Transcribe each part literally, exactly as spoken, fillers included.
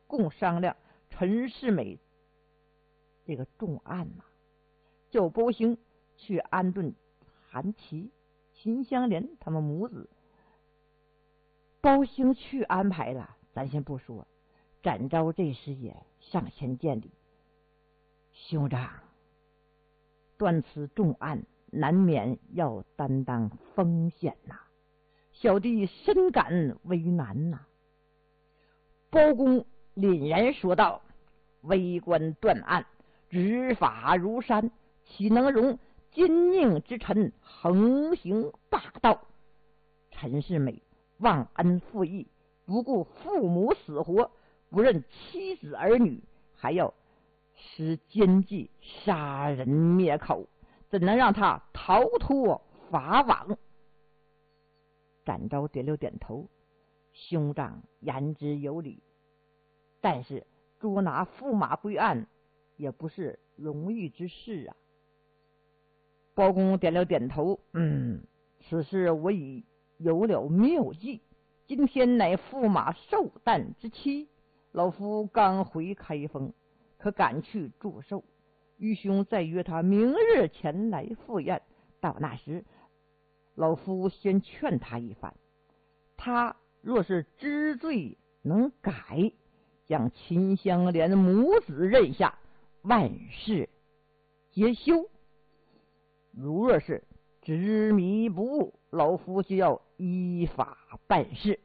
共商量陈世美这个重案呐、啊，叫包兴去安顿韩琦、秦香莲他们母子。包兴去安排了，咱先不说。展昭这时也上前见礼，兄长，断此重案，难免要担当风险呐、啊，小弟深感为难呐、啊。包公凛然说道：“微官断案，执法如山，岂能容奸佞之臣横行霸道？陈世美忘恩负义，不顾父母死活，不认妻子儿女，还要施奸计杀人灭口，怎能让他逃脱法网？”展昭点了点头，兄长言之有理，但是捉拿驸马归案也不是容易之事啊。包公点了点头，嗯，此事我已有了妙计。今天乃驸马寿诞之期，老夫刚回开封，可赶去祝寿。愚兄再约他明日前来赴宴，到那时老夫先劝他一番，他若是知罪能改，将秦香莲母子认下，万事皆休。如若是执迷不悟，老夫就要依法办事。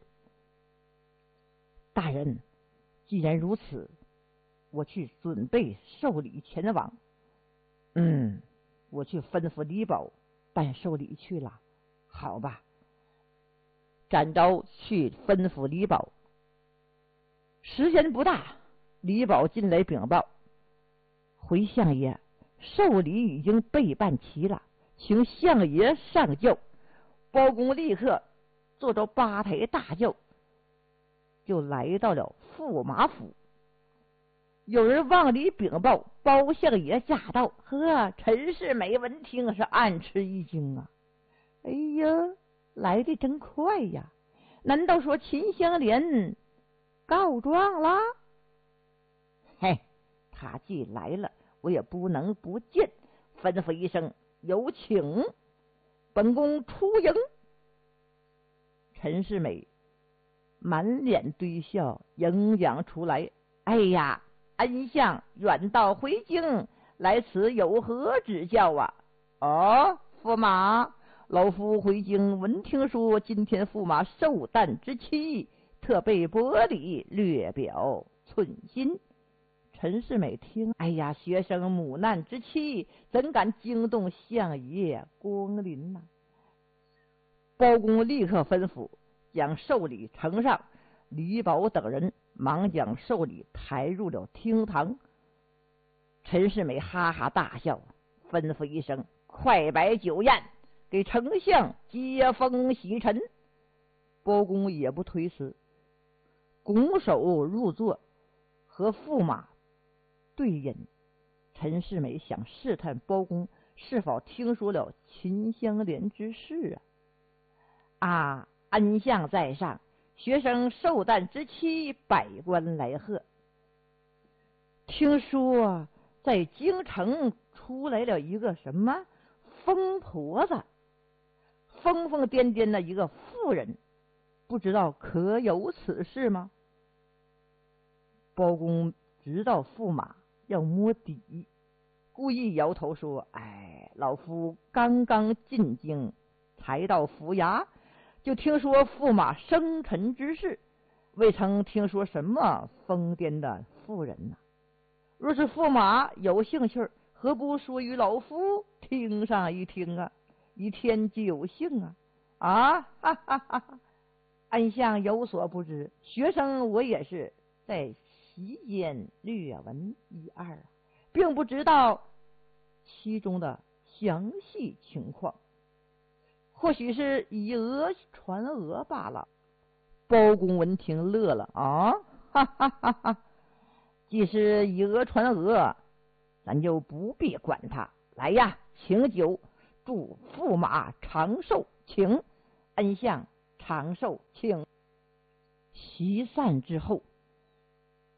大人，既然如此，我去准备寿礼前往。嗯，我去吩咐李宝办寿礼去了。好吧。展昭去吩咐李宝。时间不大，李宝进来禀报：回相爷，寿礼已经备办齐了，请相爷上轿。包公立刻坐着八抬大轿，就来到了驸马府。有人往里禀报，包相爷驾到。呵，陈世美闻听是暗吃一惊啊！哎呀，来的真快呀！难道说秦香莲告状了？嘿，他既来了，我也不能不见。吩咐一声，有请。本宫出迎。陈世美满脸堆笑，迎讲出来：哎呀，恩相远道回京，来此有何指教啊？哦，驸马，老夫回京闻听说今天驸马寿诞之期，特备薄礼，略表寸心。陈世美听，哎呀，学生母难之期，怎敢惊动相爷光临呢、啊？包公立刻吩咐将寿礼呈上，李宝等人忙将寿礼抬入了厅堂。陈世美哈哈大笑，吩咐一声：快摆酒宴，给丞相接风洗尘。包公也不推辞，拱手入座，和驸马对饮。陈世美想试探包公是否听说了秦香莲之事啊！啊，恩相在上，学生寿诞之期，百官来贺。听说在京城出来了一个什么疯婆子，疯疯癫癫的一个妇人，不知道可有此事吗？包公知道驸马要摸底，故意摇头说：哎，老夫刚刚进京，才到府衙，就听说驸马生辰之事，未曾听说什么疯癫的妇人呢、啊。若是驸马有兴趣，何不说与老夫听上一听啊？一天就兴啊！啊，哈哈哈哈！安相有所不知，学生我也是在席间略闻一二，并不知道其中的详细情况，或许是以讹传讹罢了。包公闻听乐了啊，哈哈哈哈！既是以讹传讹，咱就不必管他。来呀，请酒，祝驸马长寿，请。恩相长寿，请。席散之后，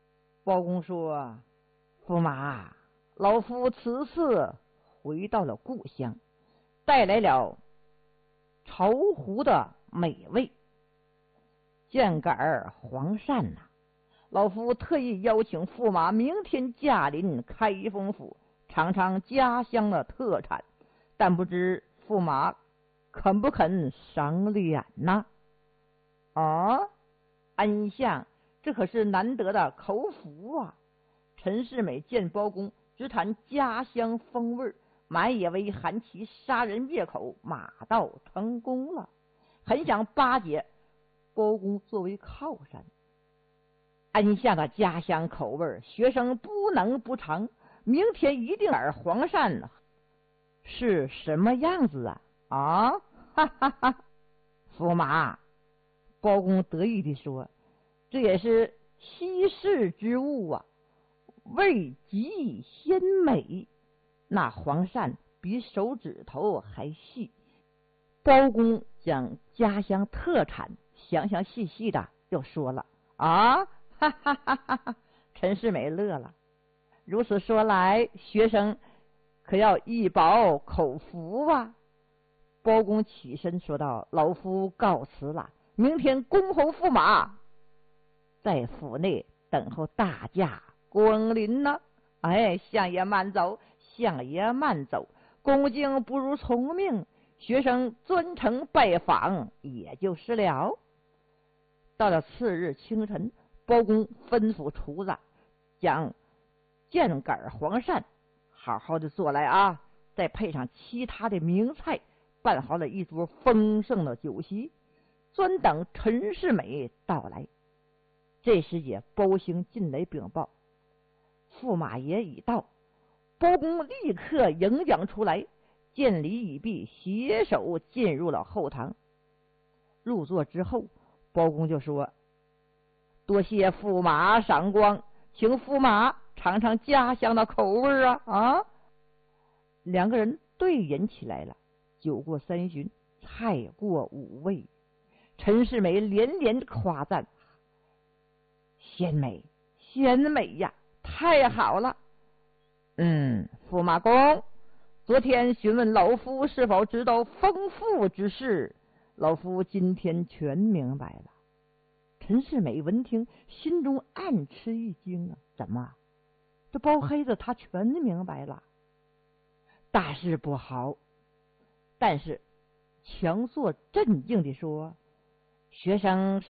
包公说：“驸马，老夫此次回到了故乡，带来了巢湖的美味，箭杆黄鳝呐、啊。老夫特意邀请驸马明天驾临开封府，尝尝家乡的特产，但不知驸马肯不肯赏脸呢？”啊，安相，这可是难得的口福啊！陈世美见包公直谈家乡风味，满也为韩琦杀人灭口，马到成功了，很想巴结包公作为靠山。安相的家乡口味，学生不能不尝，明天一定耳黄鳝是什么样子啊？啊，哈哈哈！驸马，包公得意地说：“这也是稀世之物啊，味极鲜美。那黄鳝比手指头还细。”包公将家乡特产详详细细的又说了。啊，哈哈哈哈哈！陈世美乐了。如此说来，学生可要一饱口福啊！包公起身说道：“老夫告辞了。明天公侯驸马在府内等候大驾光临呢。哎，相爷慢走，相爷慢走，恭敬不如从命，学生专程拜访也就是了。”到了次日清晨，包公吩咐厨子将箭杆黄鳝好好的做来啊，再配上其他的名菜，办好了一桌丰盛的酒席，专等陈世美到来。这时节，包兴进来禀报，驸马爷已到。包公立刻迎将出来，见礼已毕，携手进入了后堂。入座之后，包公就说：“多谢驸马赏光，请驸马尝尝家乡的口味啊！”啊，两个人对饮起来了。酒过三巡，菜过五味，陈世美连连夸赞：“鲜美，鲜美呀，太好了！嗯，驸马公，昨天询问老夫是否知道丰富之事，老夫今天全明白了。”陈世美闻听，心中暗吃一惊啊！怎么，这包黑子他全明白了？大事不好！但是强作镇静地说：“学生